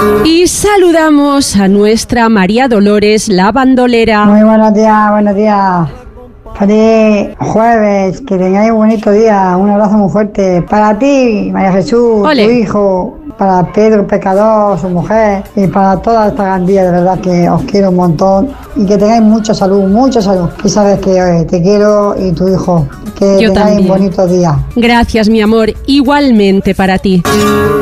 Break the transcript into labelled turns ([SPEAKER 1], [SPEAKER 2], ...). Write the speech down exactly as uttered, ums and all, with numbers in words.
[SPEAKER 1] Y saludamos a nuestra María Dolores, la bandolera.
[SPEAKER 2] Muy buenos días, buenos días. Feliz jueves, que tengáis un bonito día. Un abrazo muy fuerte para ti, María Jesús,
[SPEAKER 1] Ole.
[SPEAKER 2] tu hijo, para Pedro Pecador, su mujer, y para toda esta gandía. De verdad que os quiero un montón y que tengáis mucha salud, mucha salud. Y sabes que eh, te quiero y tu hijo. Que
[SPEAKER 1] Yo
[SPEAKER 2] tengáis
[SPEAKER 1] también.
[SPEAKER 2] un bonito día.
[SPEAKER 1] Gracias, mi amor. Igualmente para ti.